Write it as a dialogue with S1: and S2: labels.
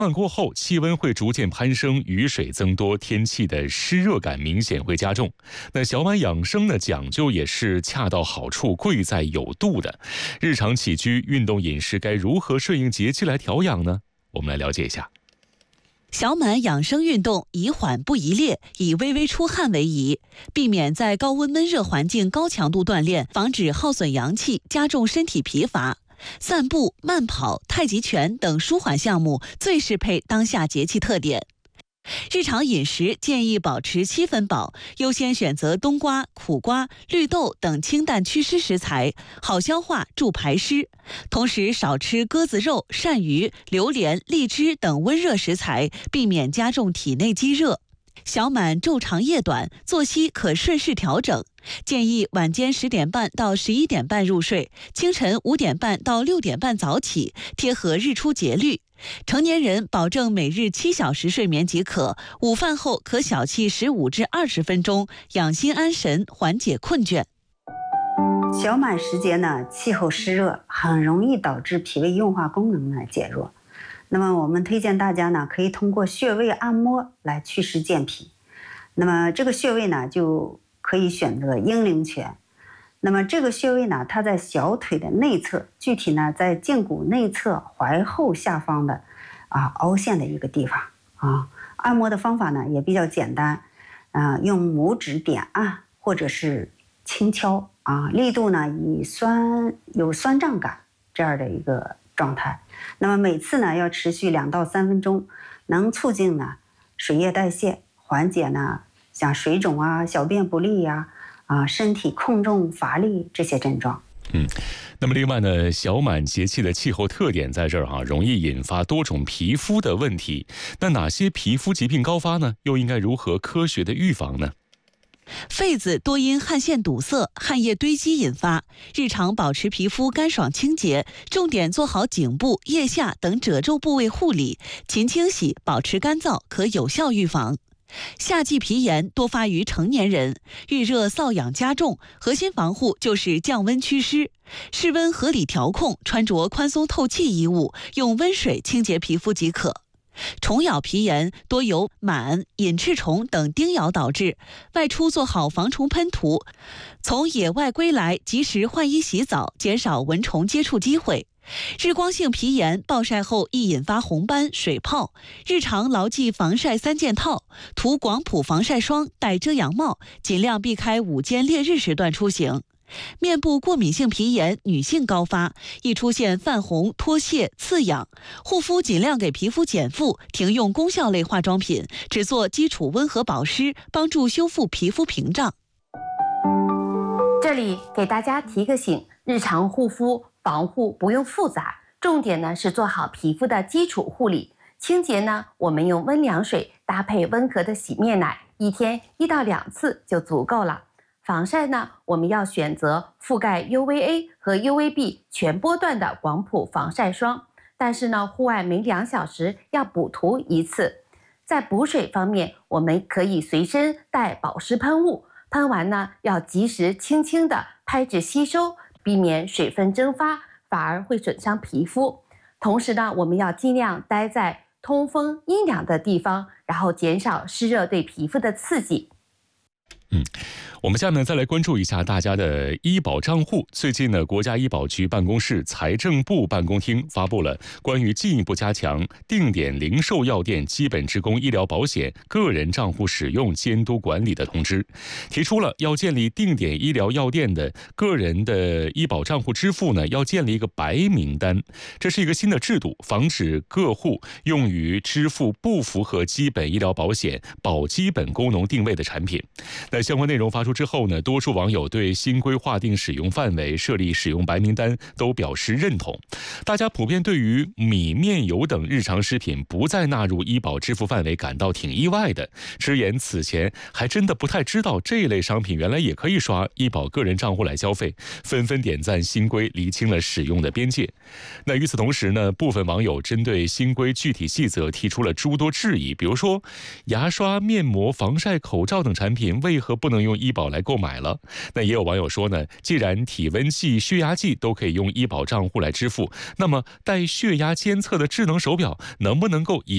S1: 晚过后，气温会逐渐攀升，雨水增多，天气的湿热感明显会加重。那小满养生呢，讲究也是恰到好处，贵在有度的。日常起居、运动、饮食该如何顺应节气来调养呢？我们来了解一下。
S2: 小满养生运动宜缓不宜烈，以微微出汗为宜，避免在高温闷热环境高强度锻炼，防止耗损阳气，加重身体疲乏。散步、慢跑、太极拳等舒缓项目最适配当下节气特点。日常饮食建议保持7分饱，优先选择冬瓜、苦瓜、绿豆等清淡祛湿食材，好消化助排湿。同时少吃鸽子肉、鳝鱼、榴莲、荔枝等温热食材，避免加重体内积热。小满昼长夜短，作息可顺势调整，建议晚间10点半到11点半入睡，清晨5点半到6点半早起，贴合日出节律。成年人保证每日7小时睡眠即可，午饭后可小憩15至20分钟，养心安神，缓解困倦。
S3: 小满时节呢，气候湿热，很容易导致脾胃运化功能呢减弱。那么我们推荐大家呢，可以通过穴位按摩来祛湿健脾。那么这个穴位呢，就可以选择阴陵泉。那么这个穴位呢，它在小腿的内侧，具体呢在胫骨内侧踝后下方的凹陷的一个地方啊。按摩的方法呢也比较简单，用拇指点按或者是轻敲力度呢有酸胀感这样的一个状态。那么每次呢要持续2到3分钟，能促进呢水液代谢，缓解呢像水肿小便不利身体控重乏力这些症状。
S1: 那么另外呢，小满节气的气候特点在这儿容易引发多种皮肤的问题。那哪些皮肤疾病高发呢？又应该如何科学的预防呢？
S2: 痱子多因汗腺堵塞、汗液堆积引发，日常保持皮肤干爽清洁，重点做好颈部、腋下等褶皱部位护理，勤清洗，保持干燥，可有效预防。夏季皮炎多发于成年人，遇热瘙痒加重，核心防护就是降温祛湿，室温合理调控，穿着宽松透气衣物，用温水清洁皮肤即可。虫咬皮炎多由螨、隐翅虫等叮咬导致，外出做好防虫喷涂，从野外归来及时换衣洗澡，减少蚊虫接触机会。日光性皮炎暴晒后易引发红斑、水泡，日常牢记防晒3件套，涂广谱防晒霜，戴遮阳帽，尽量避开午间烈日时段出行。面部过敏性皮炎女性高发，易出现泛红、脱屑、刺痒，护肤尽量给皮肤减负，停用功效类化妆品，只做基础温和保湿，帮助修复皮肤屏障。
S4: 这里给大家提个醒，日常护肤防护不用复杂，重点呢是做好皮肤的基础护理。清洁呢，我们用温凉水搭配温和的洗面奶，一天1到2次就足够了。防晒呢，我们要选择覆盖 UVA 和 UVB 全波段的广谱防晒霜，但是呢，户外每2小时要补涂1次。在补水方面，我们可以随身带保湿喷雾，喷完呢要及时轻轻的拍至吸收，避免水分蒸发，反而会损伤皮肤。同时呢，我们要尽量待在通风阴凉的地方，然后减少湿热对皮肤的刺激。
S1: 我们下面再来关注一下大家的医保账户。最近呢，国家医保局办公室、财政部办公厅发布了关于进一步加强定点零售药店基本职工医疗保险个人账户使用监督管理的通知，提出了要建立定点医疗药店的个人的医保账户支付呢，要建立一个白名单。这是一个新的制度，防止各户用于支付不符合基本医疗保险保基本功能定位的产品。那相关内容发出之后呢，多数网友对新规划定使用范围、设立使用白名单都表示认同。大家普遍对于米、面、油等日常食品不再纳入医保支付范围感到挺意外的，直言此前还真的不太知道这一类商品原来也可以刷医保个人账户来消费，纷纷点赞新规厘清了使用的边界。那与此同时呢，部分网友针对新规具体细则提出了诸多质疑，比如说牙刷、面膜、防晒、口罩等产品为何不能用医保来购买了？那也有网友说呢，既然体温计、血压计都可以用医保账户来支付，那么带血压监测的智能手表能不能够